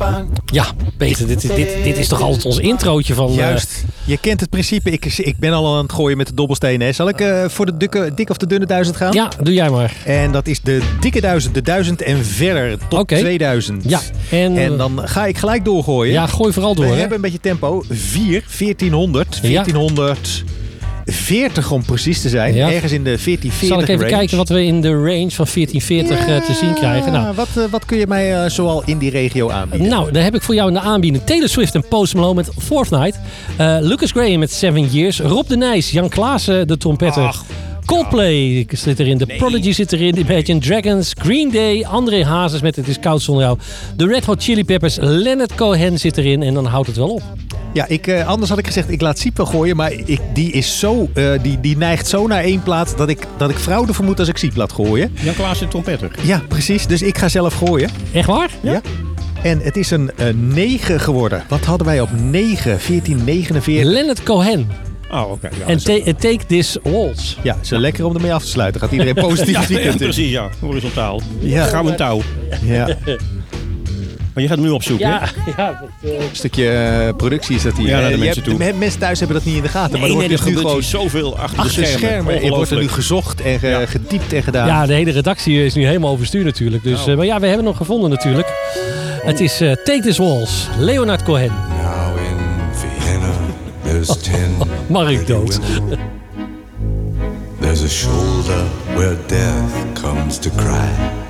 Ja, Peter, dit is toch altijd ons introotje van... Juist. Je kent het principe. Ik ben al aan het gooien met de dobbelstenen. Hè. Zal ik voor de dikke of de dunne 1000 gaan? Ja, doe jij maar. En dat is de dikke 1000, de 1000 en verder tot 2000. Ja. En dan ga ik gelijk doorgooien. Ja, gooi vooral door. We hebben een beetje tempo. 1400. 1440 om precies te zijn. Ja. Ergens in de 1440 Zal ik even range. kijken wat we in de range van 1440 te zien krijgen? Nou, wat kun je mij zoal in die regio aanbieden? Nou, daar heb ik voor jou in de aanbieding Taylor Swift en Post Malone met Fourth Night. Lucas Graham met 7 Years. Rob de Nijs, Jan Klaassen, de trompetter. Coldplay zit erin, The Prodigy zit erin, Imagine Dragons, Green Day, André Hazes met Het is koud zonder jou, de Red Hot Chili Peppers, Leonard Cohen zit erin en dan houdt het wel op. Ja, anders had ik gezegd, ik laat Siep wel gooien, maar die is zo, die neigt zo naar één plaat dat ik fraude vermoed als ik Siep laat gooien. Jan Klaassen trompetter. Ja, precies. Dus ik ga zelf gooien. Echt waar? Ja. En het is een 9 geworden. Wat hadden wij op 9? 1449. Leonard Cohen. Oh, oké. Ja, en Take This Waltz. Ja, zo lekker om ermee af te sluiten. Gaat iedereen positief het weekend in. Precies, ja. Horizontaal. Ja. Gauw een touw. Ja. Maar je gaat hem nu opzoeken, ja, hè? Ja. Een stukje productie is dat hier. Ja, naar de mensen toe. Mensen thuis hebben dat niet in de gaten. Nee, maar er wordt er nu gewoon zoveel achter de schermen. Er wordt er nu gezocht en gediept en gedaan. Ja, de hele redactie is nu helemaal overstuur natuurlijk. Dus, maar ja, we hebben nog gevonden natuurlijk. Het is Take This Waltz, Leonard Cohen. Now in Vienna, there's 10. Mark dood. There's a shoulder where death comes to cry.